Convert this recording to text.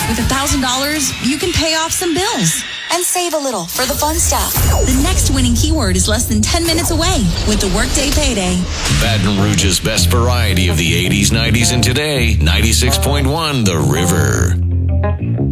With $1,000, you can pay off some bills and save a little for the fun stuff. The next winning keyword is less than 10 minutes away with the Workday Payday. Baton Rouge's best variety of the 80s, 90s, and today. 96.1 The River.